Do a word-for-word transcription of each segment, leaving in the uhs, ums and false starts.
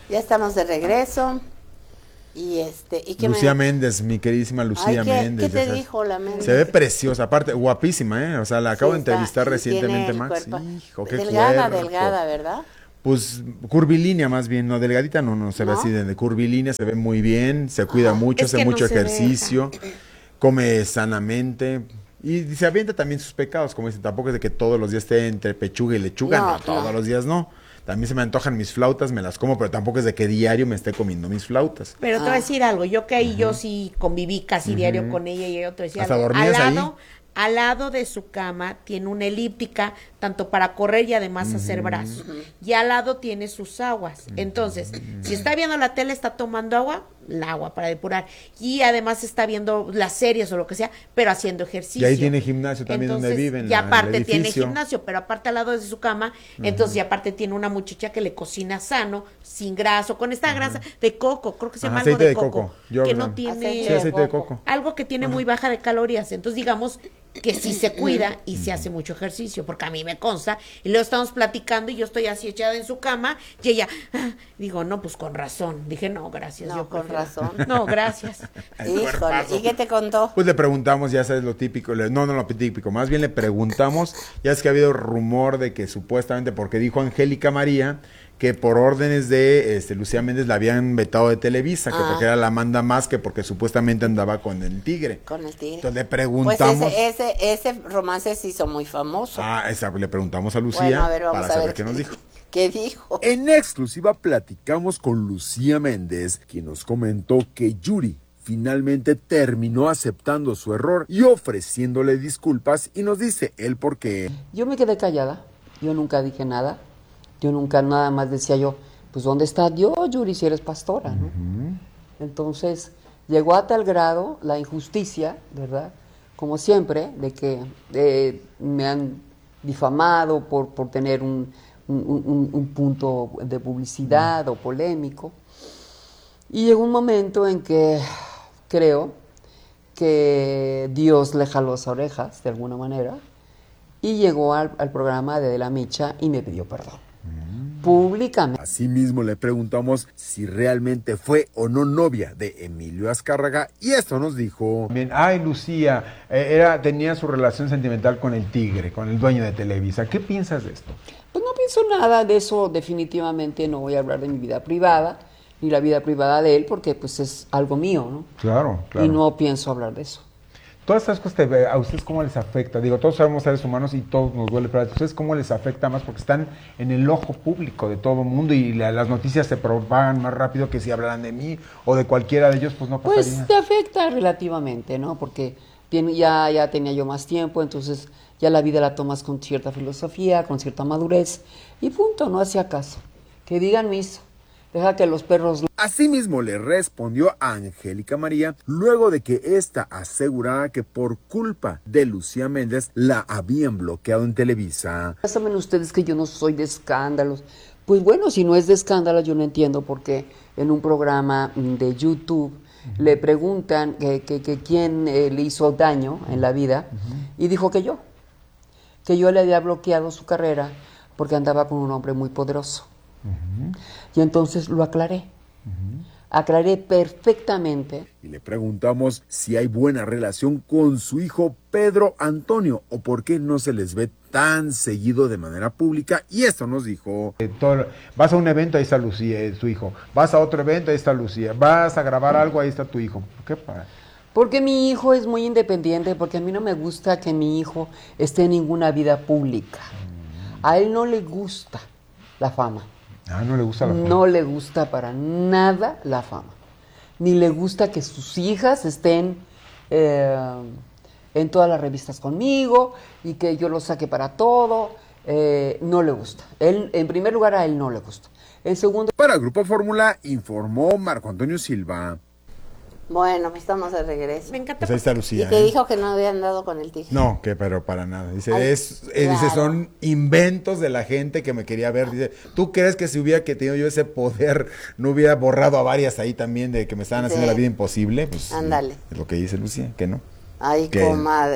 Ya estamos de regreso. Y este, ¿y qué Lucía me... Méndez, mi queridísima Lucía Ay, ¿qué, Méndez. ¿qué te ya sabes. dijo la Méndez? Se ve preciosa, aparte, guapísima, ¿eh? O sea, la acabo Sí, de está, entrevistar y recientemente, tiene el Max. cuerpo- Hijo, qué delgada, cuerpo. delgada, ¿verdad? Pues curvilínea más bien, no delgadita, no, no se ve ¿No? así de, de curvilínea, se ve muy bien, se cuida Ajá. mucho, Es hace que no mucho se deja. ejercicio, come sanamente y se avienta también sus pecados, como dicen, tampoco es de que todos los días esté entre pechuga y lechuga, no, No, todos no. los días no. También se me antojan mis flautas, me las como, pero tampoco es de que diario me esté comiendo mis flautas. Pero te voy a Ah. decir algo, yo que ahí yo sí conviví casi diario con ella y yo te decía ¿Hasta algo. Al dormías ahí? lado, al lado de su cama tiene una elíptica, tanto para correr y además hacer brazos. Y al lado tiene sus aguas. Entonces, si está viendo la tele, está tomando agua, el agua para depurar. Y además está viendo las series o lo que sea, pero haciendo ejercicio. Y ahí tiene gimnasio también donde vive, en Y la- en el aparte tiene edificio. gimnasio, pero aparte al lado de su cama, entonces y aparte tiene una muchacha que le cocina sano, sin graso, con esta grasa de coco, creo que se Ajá, llama algo aceite de de coco, coco. Yo, que ¿verdad? no tiene Aceite Sí, aceite de coco. algo que tiene muy baja de calorías. Entonces, digamos que sí se cuida y se hace mucho ejercicio, porque a mí me consta. Y luego estamos platicando y yo estoy así echada en su cama y ella, ah, digo, no, pues con razón. Dije, no, gracias. No, yo con prefiero". razón. No, gracias. Híjole, ¿y qué te contó? Pues le preguntamos, ya sabes lo típico, le- no, no lo típico, más bien le preguntamos, ya es que ha habido rumor de que supuestamente, porque dijo Angélica María, que por órdenes de este, Lucía Méndez la habían vetado de Televisa, que Ah. porque era la manda más que porque supuestamente andaba con el tigre. Con el tigre. Entonces le Pues preguntamos, ese, ese, ese romance se hizo muy famoso. ah, esa, le preguntamos a Lucía Bueno, a ver, vamos para a saber ver qué nos dijo. ¿Qué dijo? En exclusiva platicamos con Lucía Méndez, quien nos comentó que Yuri finalmente terminó aceptando su error y ofreciéndole disculpas, y nos dice el por qué. Yo me quedé callada, yo nunca dije nada, yo nunca nada más decía yo, pues ¿dónde está Dios, Yuri, si eres pastora, no? Entonces, llegó a tal grado la injusticia, ¿verdad? Como siempre, de que eh, me han difamado por, por tener un, un, un- un punto de publicidad o polémico. Y llegó un momento en que creo que Dios le jaló las orejas, de alguna manera, y llegó al, al programa de De la Micha y me pidió perdón. Públicamente. Asimismo le preguntamos si realmente fue o no novia de Emilio Azcárraga, y esto nos dijo. Bien, ay Lucía, eh, era, tenía su relación sentimental con el tigre, con el dueño de Televisa. ¿Qué piensas de esto? Pues no pienso nada de eso, definitivamente no voy a hablar de mi vida privada, ni la vida privada de él, porque pues es algo mío, ¿no? Claro, claro. Y no pienso hablar de eso. Todas estas cosas, te- ¿a ustedes cómo les afecta? Digo, todos somos seres humanos y todos nos duele, pero ¿a ustedes cómo les afecta más? Porque están en el ojo público de todo el mundo y la- las noticias se propagan más rápido que si hablaran de mí o de cualquiera de ellos, pues no pasaría. Pues te afecta relativamente, ¿no? Porque tiene, ya, ya tenía yo más tiempo, entonces ya la vida la tomas con cierta filosofía, con cierta madurez, y punto, no hacía caso. Que digan misa, deja que los perros... Asimismo le respondió a Angélica María luego de que ésta asegurara que por culpa de Lucía Méndez la habían bloqueado en Televisa. Ya saben ustedes que yo no soy de escándalos. Pues bueno, si no es de escándalos, yo no entiendo por qué en un programa de YouTube uh-huh. le preguntan que, que, que quién eh, le hizo daño en la vida, uh-huh. y dijo que yo, que yo le había bloqueado su carrera porque andaba con un hombre muy poderoso. Uh-huh. Y entonces lo aclaré. Uh-huh. Aclaré perfectamente. Y le preguntamos si hay buena relación con su hijo Pedro Antonio o por qué no se les ve tan seguido de manera pública, y esto nos dijo. Eh, todo, vas a un evento, ahí está Lucía, eh, su hijo. Vas a otro evento, ahí está Lucía. Vas a grabar algo, ahí está tu hijo. ¿Qué pasa? Porque mi hijo es muy independiente, porque a mí no me gusta que mi hijo esté en ninguna vida pública. A él no le gusta la fama. Ah, no le gusta la fama. No le gusta para nada la fama. Ni le gusta que sus hijas estén eh, en todas las revistas conmigo y que yo lo saque para todo. Eh, no le gusta. Él, en primer lugar, a él no le gusta. En segundo... Para Grupo Fórmula informó Marco Antonio Silva. Bueno, estamos de regreso. Me encanta. Pues ahí está Lucía. Y te ¿eh? dijo que no habían dado con el tigre. No, que pero para nada. Dice, Ay, es, eh, claro. dice, son inventos de la gente que me quería ver. Dice, ¿tú crees que si hubiera que tenido yo ese poder, no hubiera borrado a varias ahí también de que me estaban haciendo Sí. la vida imposible? Pues Ándale. es lo que dice Lucía, que no. Ay, ¿Qué? comadre.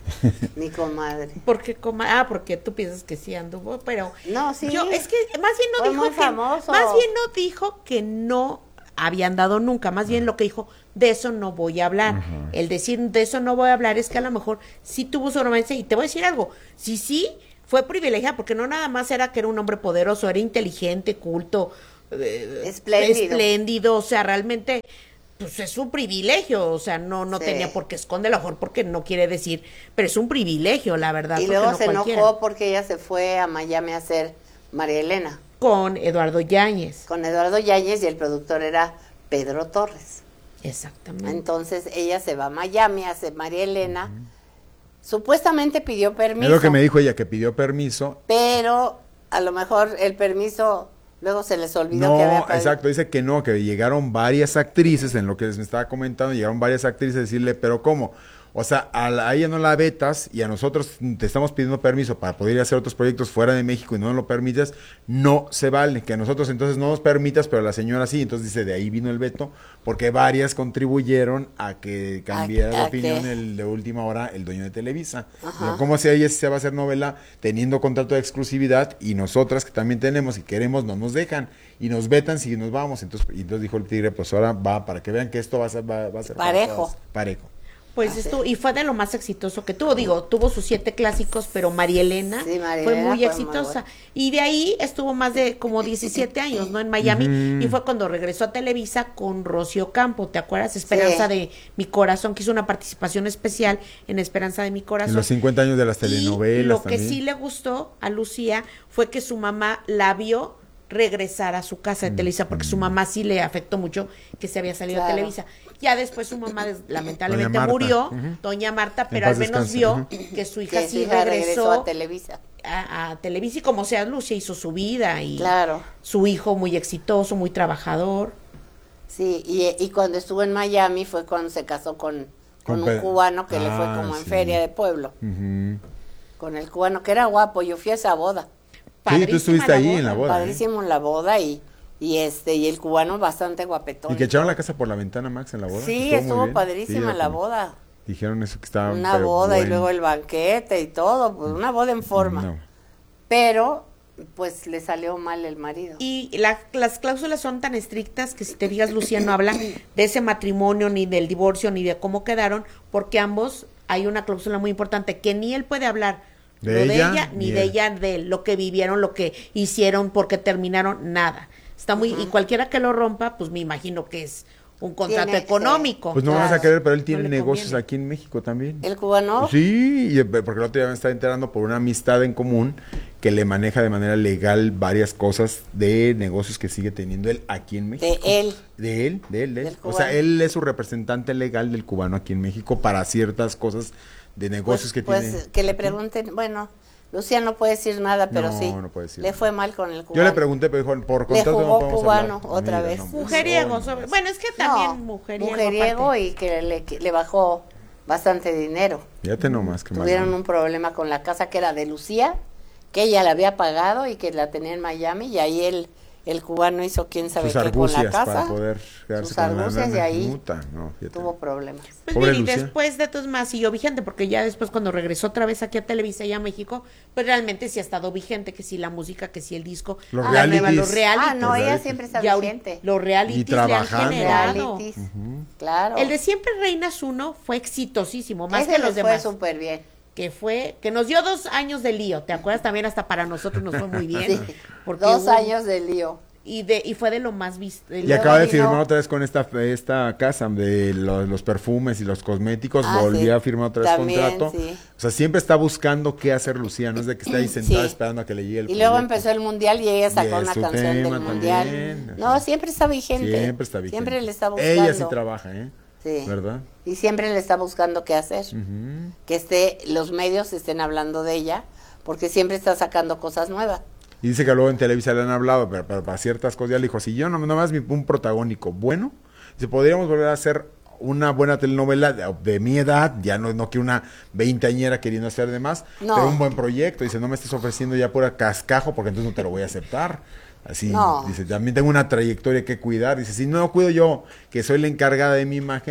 Mi comadre. Porque coma, ah, porque tú piensas que sí anduvo, pero No, sí. yo es que más bien no Fue dijo muy que famoso. más bien no dijo que no había andado nunca, más bien lo que dijo, de eso no voy a hablar. El decir de eso no voy a hablar es que a lo mejor sí tuvo su romance, y te voy a decir algo, sí sí fue privilegiada, porque no nada más era que era un hombre poderoso, era inteligente, culto, eh, Espléndido. espléndido, o sea, realmente pues es un privilegio, o sea, no no Sí. tenía por qué esconderlo, a lo mejor porque no quiere decir, pero es un privilegio, la verdad. Y porque luego no se cualquiera. enojó porque ella se fue a Miami a hacer María Elena Con Eduardo Yáñez, con Eduardo Yáñez y el productor era Pedro Torres. exactamente. Entonces ella se va a Miami, hace María Elena. Supuestamente pidió permiso. Es lo que me dijo ella, que pidió permiso. Pero a lo mejor el permiso luego se les olvidó que había No, pedido. exacto, dice que no, que llegaron varias actrices, en lo que les me estaba comentando, llegaron varias actrices a decirle, pero ¿cómo? O sea, a, la- a ella no la vetas y a nosotros te estamos pidiendo permiso para poder ir a hacer otros proyectos fuera de México y no nos lo permites, no se vale, que a nosotros entonces no nos permitas, pero a la señora sí. Entonces dice, de ahí vino el veto, porque varias contribuyeron a que cambiara A- de a opinión que- el de última hora, el dueño de Televisa. Ajá. Digo, ¿cómo si ella se va a hacer novela teniendo contrato de exclusividad y nosotras que también tenemos y queremos no nos dejan y nos vetan si nos vamos? Entonces, y entonces dijo el tigre, pues ahora va, para que vean que esto va a ser, va, va a ser para Parejo. todas. Parejo. Pues esto, y fue de lo más exitoso que tuvo, digo, tuvo sus siete clásicos, pero María Elena Sí, María fue Elena muy fue muy exitosa. buena. Y de ahí estuvo más de como diecisiete años, ¿no? En Miami, y fue cuando regresó a Televisa con Rocío Campo, ¿te acuerdas? Esperanza Sí. de mi corazón, que hizo una participación especial en Esperanza de mi corazón. En los cincuenta años de las Y telenovelas lo que también. sí le gustó a Lucía fue que su mamá la vio regresar a su casa de Televisa, porque su mamá sí le afectó mucho que se había salido Claro. de Televisa. Ya después su mamá des- lamentablemente Doña Marta. murió, Ujú. doña Marta, En pero paz al menos descanse. vio Ujú. que su hija Que su sí hija regresó a Televisa. a, a Televisa, y como sea, Lucia hizo su vida y Claro. su hijo muy exitoso, muy trabajador. Sí, y, y cuando estuvo en Miami fue cuando se casó con, con Con un Pedro. cubano que le fue Ah, como en sí. feria de pueblo. Ujú. Con el cubano que era guapo, yo fui a esa boda. Sí, tú Padrísima estuviste ahí en la boda. ¿eh? Padrísimo en la boda y, y este y el cubano bastante guapetón. Y que echaron la casa por la ventana, Max, en la boda. Sí, muy estuvo bien. padrísima Sí, la era- boda. Dijeron eso que estaba. Una pero boda y bueno. luego el banquete y todo, pues una boda en forma. No. Pero pues le salió mal el marido. Y la- las cláusulas son tan estrictas que si te digas, Lucía no habla de ese matrimonio, ni del divorcio, ni de cómo quedaron, porque ambos hay una cláusula muy importante, que ni él puede hablar De lo ella, de ella, ni ni de él. ella, de él, lo que vivieron, lo que hicieron, porque terminaron, nada. Está muy, y cualquiera que lo rompa, pues me imagino que es un contrato Tiene- económico. Pues no vas a Claro. querer, pero él tiene le negocios conviene. aquí en México también. El cubano, Sí, y, eh, porque el otro día me estaba enterando por una amistad en común que le maneja de manera legal varias cosas de negocios que sigue teniendo él aquí en México. de él. De él, de él, de él. Del O sea, cubano. él es su representante legal del cubano aquí en México para ciertas cosas de negocios Pues, que pues, tiene. que le pregunten, bueno, Lucía no puede decir nada, pero No, sí. no puede decir le nada. fue mal con el cubano. Yo le pregunté, pero dijo, por Le contrato no jugó podemos cubano hablar. otra Mira, vez. no, Mujeriego, no, sobre- no. bueno, es que No, también mujeriego. mujeriego aparte. y que le, que le bajó bastante dinero. Fíjate nomás que Tuvieron un problema con la casa que era de Lucía, que ella la había pagado y que la tenía en Miami, y ahí el, el cubano hizo quién sabe sus qué con la argucias casa. para poder quedarse sus con la argucias, y lana. ahí Puta, no, fíjate. tuvo problemas. Pues Pobre bien, y Lucía. después de todos más siguió vigente, porque ya después cuando regresó otra vez aquí a Televisa y a México, pues realmente sí ha estado vigente, que sí la música, que sí el disco, Los la nueva, realities. los realities. Ah, no, Los ella realities. siempre está Y ahorita- vigente. los realities Y le han trabajando. generado. Realities, claro. El de Siempre Reinas Uno fue exitosísimo, más Ese que los les fue demás. súper bien. Que fue, que nos dio dos años de lío, ¿te acuerdas? También hasta para nosotros nos fue muy bien. Sí. Porque Dos hubo- años de lío. Y de, y fue de lo más visto. de Y lo- acaba de vino- firmar otra vez con esta esta casa de los, los perfumes y los cosméticos, Ah, volvió sí. a firmar otra vez También, contrato. sí. O sea, siempre está buscando qué hacer Lucía, no es de que está ahí sentada Sí. esperando a que le llegue el Y luego proyecto. empezó el mundial y ella Y sacó es una su canción del tema mundial. también, No, ajá. siempre está vigente. Siempre está vigente. Siempre le está buscando. Ella sí trabaja, ¿eh? Sí. ¿Verdad? Y siempre le está buscando qué hacer. Ujú. Que esté, los medios estén hablando de ella, porque siempre está sacando cosas nuevas. Y dice que luego en Televisa le han hablado, pero, pero para ciertas cosas ya le dijo, si yo no, nomás mi, un protagónico bueno, si podríamos volver a hacer una buena telenovela de, de mi edad, ya no, no que una veinteañera queriendo hacer de más, No. pero un buen proyecto. Dice, no me estés ofreciendo ya pura cascajo porque entonces no te lo voy a aceptar. Así, No. dice, también tengo una trayectoria que cuidar. Dice, si no cuido yo, que soy la encargada de mi imagen,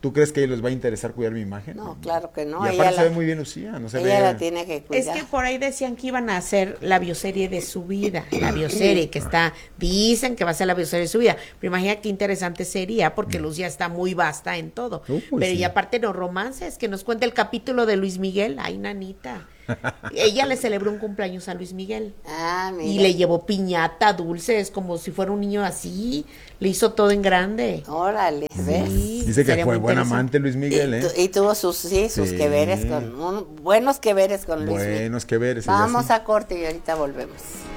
¿Tú crees que a ellos les va a interesar cuidar mi imagen? No, claro que no. Y Ella aparte se la- ve muy bien Lucía, no se Ella ve... la tiene que Es cuidar. que por ahí decían que iban a hacer la bioserie de su vida, la bioserie que está, dicen que va a ser la bioserie de su vida, pero imagina qué interesante sería, porque Lucía está muy vasta en todo, Uh, pues pero sí. y aparte los romances, que nos cuenta el capítulo de Luis Miguel, ay nanita, ella le celebró un cumpleaños a Luis Miguel. Ah, mira. Y le llevó piñata, dulces, como si fuera un niño así, le hizo todo en grande. Órale, ¿ves? Sí, Dice que sería fue muy buen interesante. amante Luis Miguel, y, ¿eh? tu- y tuvo sus, sí, sus Sí. que veres con, un- buenos que veres con Luis Miguel. Buenos que ver. ese ya Vamos sí. a corte y ahorita volvemos.